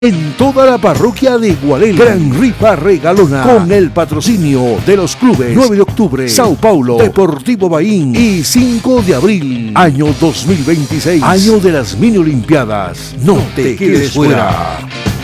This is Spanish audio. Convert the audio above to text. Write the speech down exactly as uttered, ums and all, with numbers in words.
En toda la parroquia de Gualel, Gran Rifa Regalona, con el patrocinio de los clubes nueve de octubre, Sao Paulo, Deportivo Baín y cinco de abril, año dos mil veintiséis, año de las mini olimpiadas. No te quedes fuera.